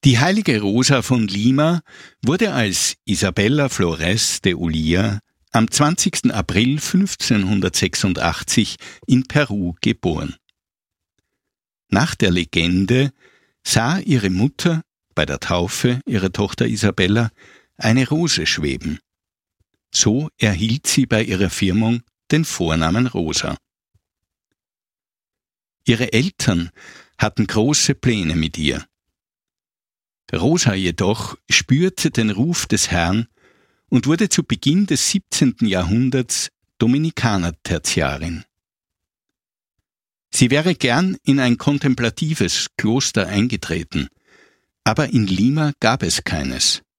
Die heilige Rosa von Lima wurde als Isabella Flores de Ulia am 20. April 1586 in Peru geboren. Nach der Legende sah ihre Mutter bei der Taufe ihrer Tochter Isabella eine Rose schweben. So erhielt sie bei ihrer Firmung den Vornamen Rosa. Ihre Eltern hatten große Pläne mit ihr. Rosa jedoch spürte den Ruf des Herrn und wurde zu Beginn des 17. Jahrhunderts Dominikaner-Tertiarin. Sie wäre gern in ein kontemplatives Kloster eingetreten, aber in Lima gab es keines.